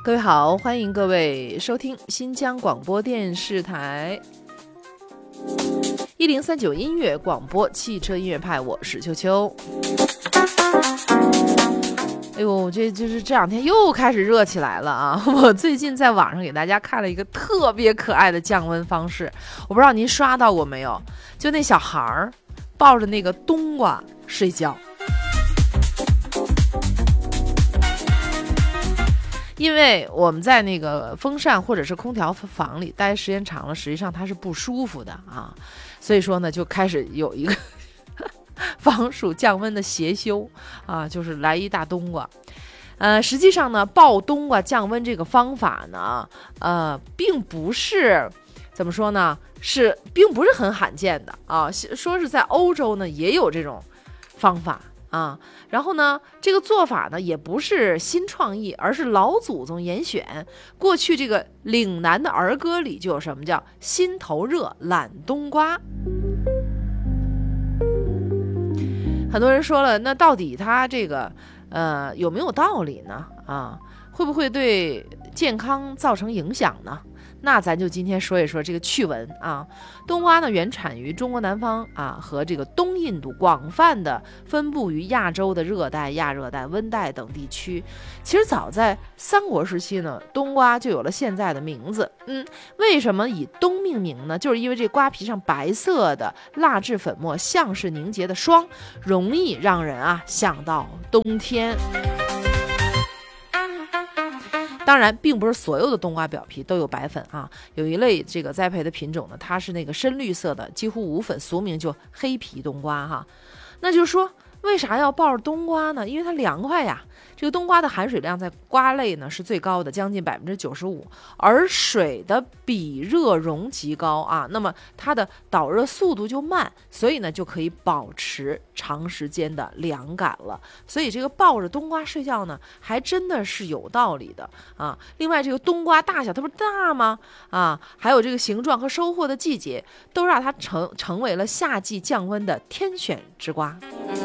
各位好，欢迎各位收听新疆广播电视台1039音乐广播汽车音乐派，我是秋秋。哎呦，这两天又开始热起来了啊！我最近在网上给大家看了一个特别可爱的降温方式，我不知道您刷到过没有？就那小孩儿抱着那个冬瓜睡觉。因为我们在那个风扇或者是空调房里待时间长了，实际上它是不舒服的啊，所以说呢，就开始有一个防暑降温的邪修啊，就是来一大冬瓜。实际上呢，抱冬瓜降温这个方法呢，并不是怎么说呢，并不是很罕见的啊。说是在欧洲呢也有这种方法。然后呢，这个做法呢也不是新创意，而是老祖宗严选。过去这个岭南的儿歌里就有什么叫心头热懒冬瓜。很多人说了，那到底它这个有没有道理呢？会不会对健康造成影响呢？那咱就今天说一说这个趣闻啊。冬瓜呢原产于中国南方和这个东印度，广泛的分布于亚洲的热带、亚热带、温带等地区。其实早在三国时期呢，冬瓜就有了现在的名字。为什么以冬命名呢？就是因为这瓜皮上白色的蜡质粉末像是凝结的霜，容易让人想到冬天。当然并不是所有的冬瓜表皮都有白粉有一类这个栽培的品种呢，它是那个深绿色的，几乎无粉，俗名就黑皮冬瓜那就是说为啥要抱着冬瓜呢？因为它凉快呀。这个冬瓜的含水量在瓜类呢是最高的，将近95%，而水的比热容极高那么它的导热速度就慢，所以呢就可以保持长时间的凉感了。所以这个抱着冬瓜睡觉呢，还真的是有道理的另外，这个冬瓜大小它不是大吗？还有这个形状和收获的季节，都让它成为了夏季降温的天选之瓜。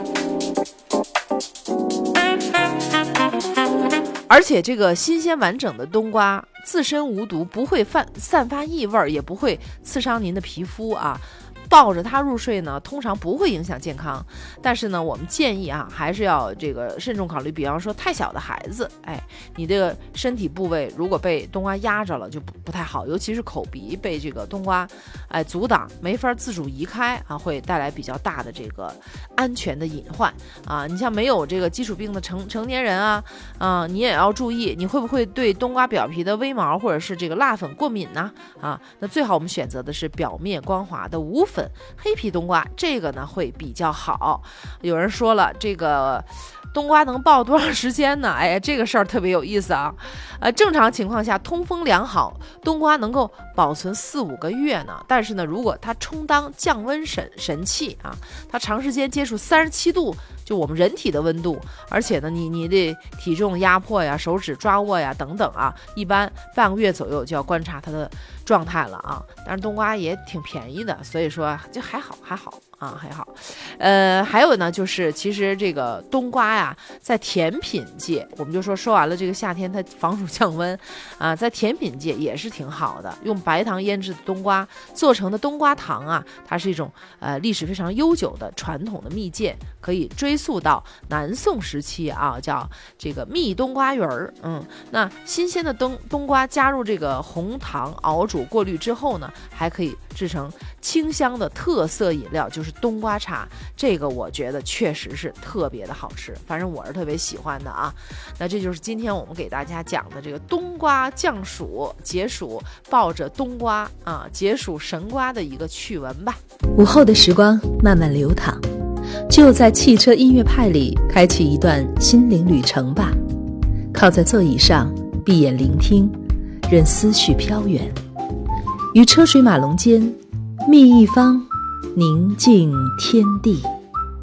而且这个新鲜完整的冬瓜自身无毒，不会散发异味，也不会刺伤您的皮肤抱着它入睡呢，通常不会影响健康。但是呢，我们建议还是要这个慎重考虑，比方说太小的孩子，你这个身体部位如果被冬瓜压着了就不太好，尤其是口鼻被这个冬瓜阻挡，没法自主移开会带来比较大的这个安全的隐患你像没有这个基础病的成年人你也要注意，你会不会对冬瓜表皮的微毛或者是这个蜡粉过敏呢？那最好我们选择的是表面光滑的无粉黑皮冬瓜，这个呢会比较好。有人说了，这个冬瓜能抱多长时间呢？这个事儿特别有意思正常情况下，通风良好，冬瓜能够保存4-5个月呢。但是呢，如果它充当降温神器它长时间接触37度，就我们人体的温度，而且呢，你的体重压迫呀、手指抓握呀等等一般半个月左右就要观察它的状态了但是冬瓜也挺便宜的，所以说就还好还好。还有呢，就是其实这个冬瓜在甜品界，我们就说完了这个夏天它防暑降温在甜品界也是挺好的。用白糖腌制的冬瓜做成的冬瓜糖它是一种历史非常悠久的传统的蜜饯，可以追溯到南宋时期叫这个蜜冬瓜圆儿。那新鲜的冬瓜加入这个红糖熬煮过滤之后呢，还可以制成清香的特色饮料，就是冬瓜茶。这个我觉得确实是特别的好吃，反正我是特别喜欢的那这就是今天我们给大家讲的这个冬瓜降暑解暑，抱着冬瓜解暑神瓜的一个趣闻吧。 午后的时光慢慢流淌，就在汽车音乐派里开启一段心灵旅程吧。靠在座椅上，闭眼聆听，任思绪飘远，于车水马龙间觅一方宁静天地。